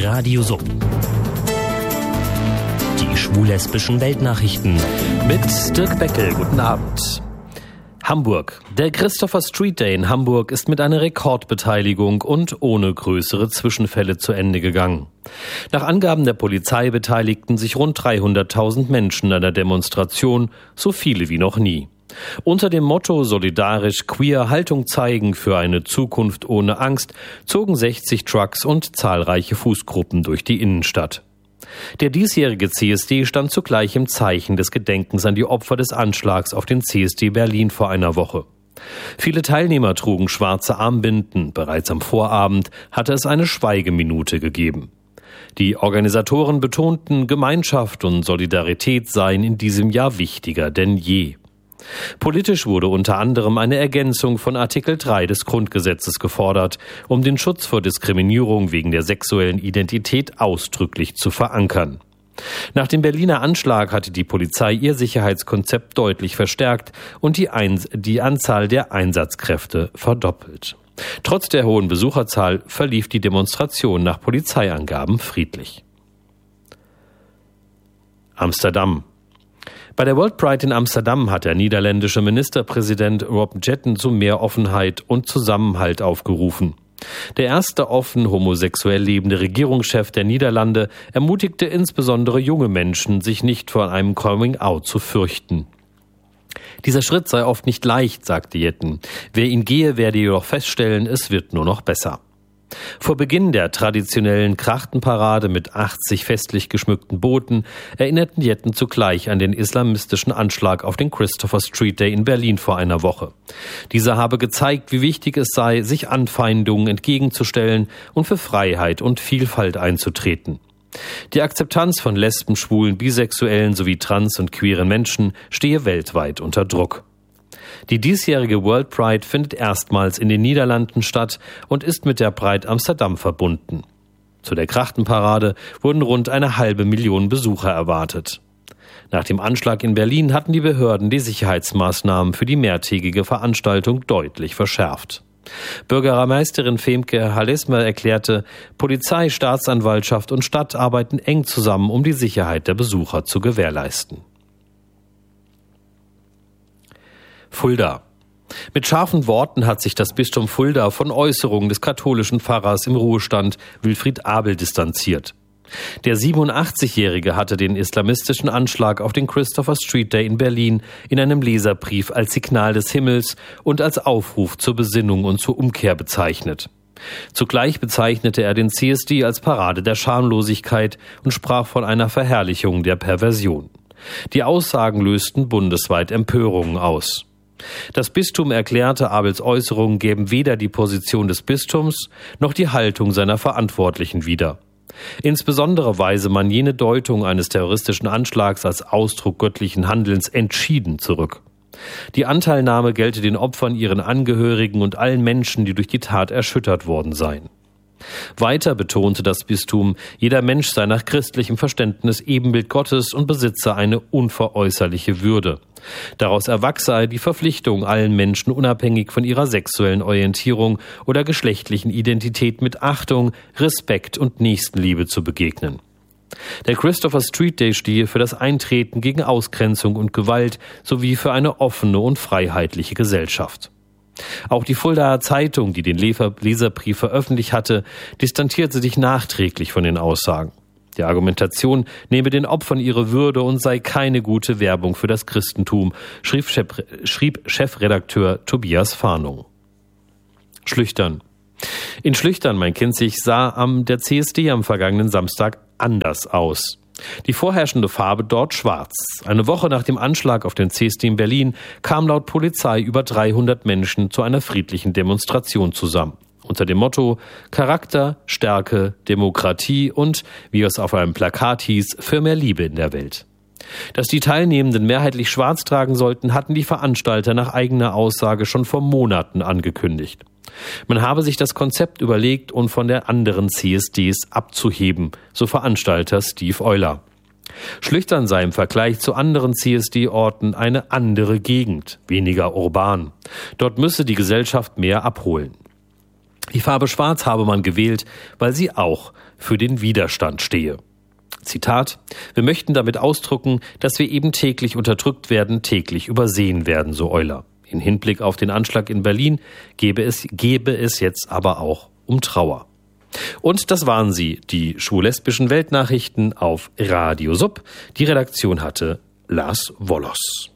Radio Sub. Die schwul-lesbischen Weltnachrichten mit Dirk Beckel. Guten Abend. Hamburg. Der Christopher Street Day in Hamburg ist mit einer Rekordbeteiligung und ohne größere Zwischenfälle zu Ende gegangen. Nach Angaben der Polizei beteiligten sich rund 300.000 Menschen an der Demonstration, so viele wie noch nie. Unter dem Motto solidarisch queer Haltung zeigen für eine Zukunft ohne Angst zogen 60 Trucks und zahlreiche Fußgruppen durch die Innenstadt. Der diesjährige CSD stand zugleich im Zeichen des Gedenkens an die Opfer des Anschlags auf den CSD Berlin vor einer Woche. Viele Teilnehmer trugen schwarze Armbinden. Bereits am Vorabend hatte es eine Schweigeminute gegeben. Die Organisatoren betonten, Gemeinschaft und Solidarität seien in diesem Jahr wichtiger denn je. Politisch wurde unter anderem eine Ergänzung von Artikel 3 des Grundgesetzes gefordert, um den Schutz vor Diskriminierung wegen der sexuellen Identität ausdrücklich zu verankern. Nach dem Berliner Anschlag hatte die Polizei ihr Sicherheitskonzept deutlich verstärkt und die Anzahl der Einsatzkräfte verdoppelt. Trotz der hohen Besucherzahl verlief die Demonstration nach Polizeiangaben friedlich. Amsterdam. Bei der World Pride in Amsterdam hat der niederländische Ministerpräsident Rob Jetten zu mehr Offenheit und Zusammenhalt aufgerufen. Der erste offen homosexuell lebende Regierungschef der Niederlande ermutigte insbesondere junge Menschen, sich nicht vor einem Coming-out zu fürchten. Dieser Schritt sei oft nicht leicht, sagte Jetten. Wer ihn gehe, werde jedoch feststellen, es wird nur noch besser. Vor Beginn der traditionellen Krachtenparade mit 80 festlich geschmückten Booten erinnerten Jetten zugleich an den islamistischen Anschlag auf den Christopher Street Day in Berlin vor einer Woche. Dieser habe gezeigt, wie wichtig es sei, sich Anfeindungen entgegenzustellen und für Freiheit und Vielfalt einzutreten. Die Akzeptanz von Lesben, Schwulen, Bisexuellen sowie trans- und queeren Menschen stehe weltweit unter Druck. Die diesjährige World Pride findet erstmals in den Niederlanden statt und ist mit der Pride Amsterdam verbunden. Zu der Krachtenparade wurden rund 500.000 Besucher erwartet. Nach dem Anschlag in Berlin hatten die Behörden die Sicherheitsmaßnahmen für die mehrtägige Veranstaltung deutlich verschärft. Bürgermeisterin Femke Halesma erklärte, Polizei, Staatsanwaltschaft und Stadt arbeiten eng zusammen, um die Sicherheit der Besucher zu gewährleisten. Fulda. Mit scharfen Worten hat sich das Bistum Fulda von Äußerungen des katholischen Pfarrers im Ruhestand Wilfried Abel distanziert. Der 87-Jährige hatte den islamistischen Anschlag auf den Christopher Street Day in Berlin in einem Leserbrief als Signal des Himmels und als Aufruf zur Besinnung und zur Umkehr bezeichnet. Zugleich bezeichnete er den CSD als Parade der Schamlosigkeit und sprach von einer Verherrlichung der Perversion. Die Aussagen lösten bundesweit Empörungen aus. Das Bistum erklärte, Abels Äußerungen gäben weder die Position des Bistums noch die Haltung seiner Verantwortlichen wider. Insbesondere weise man jene Deutung eines terroristischen Anschlags als Ausdruck göttlichen Handelns entschieden zurück. Die Anteilnahme gelte den Opfern, ihren Angehörigen und allen Menschen, die durch die Tat erschüttert worden seien. Weiter betonte das Bistum, jeder Mensch sei nach christlichem Verständnis Ebenbild Gottes und besitze eine unveräußerliche Würde. Daraus erwachse die Verpflichtung, allen Menschen unabhängig von ihrer sexuellen Orientierung oder geschlechtlichen Identität mit Achtung, Respekt und Nächstenliebe zu begegnen. Der Christopher Street Day stehe für das Eintreten gegen Ausgrenzung und Gewalt sowie für eine offene und freiheitliche Gesellschaft. Auch die Fuldaer Zeitung, die den Leserbrief veröffentlicht hatte, distanzierte sich nachträglich von den Aussagen. Die Argumentation nehme den Opfern ihre Würde und sei keine gute Werbung für das Christentum, schrieb Chefredakteur Tobias Farnung. Schlüchtern. In Schlüchtern, Main-Kinzig, sah der CSD am vergangenen Samstag anders aus. Die vorherrschende Farbe dort schwarz. Eine Woche nach dem Anschlag auf den CSD in Berlin kamen laut Polizei über 300 Menschen zu einer friedlichen Demonstration zusammen. Unter dem Motto Charakter, Stärke, Demokratie und, wie es auf einem Plakat hieß, für mehr Liebe in der Welt. Dass die Teilnehmenden mehrheitlich schwarz tragen sollten, hatten die Veranstalter nach eigener Aussage schon vor Monaten angekündigt. Man habe sich das Konzept überlegt, um von der anderen CSDs abzuheben, so Veranstalter Steve Euler. Schlüchtern sei im Vergleich zu anderen CSD-Orten eine andere Gegend, weniger urban. Dort müsse die Gesellschaft mehr abholen. Die Farbe Schwarz habe man gewählt, weil sie auch für den Widerstand stehe. Zitat: Wir möchten damit ausdrücken, dass wir eben täglich unterdrückt werden, täglich übersehen werden, so Euler. In Hinblick auf den Anschlag in Berlin gebe es jetzt aber auch um Trauer. Und das waren sie, die schwul-lesbischen Weltnachrichten auf Radio Sub. Die Redaktion hatte Lars Wollos.